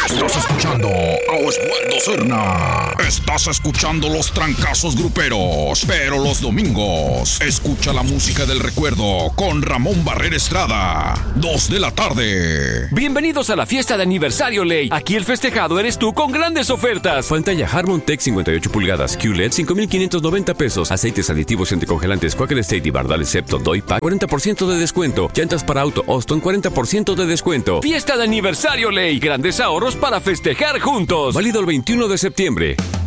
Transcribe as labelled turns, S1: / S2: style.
S1: Estás escuchando a Oswaldo Cerna. Estás escuchando los trancazos gruperos. Pero los domingos, escucha la música del recuerdo con Ramón Barrera Estrada. 2 de la tarde.
S2: Bienvenidos a la fiesta de aniversario Ley. Aquí el festejado eres tú con grandes ofertas. Pantalla Harmon Tech 58 pulgadas QLED 5,590 pesos. Aceites aditivos y anticongelantes Quaker State y Bardal Septo Doy Pack 40% de descuento. Llantas para auto Austin 40% de descuento. Fiesta de aniversario Ley. Grandes ahorros para festejar juntos. Válido el 21 de septiembre.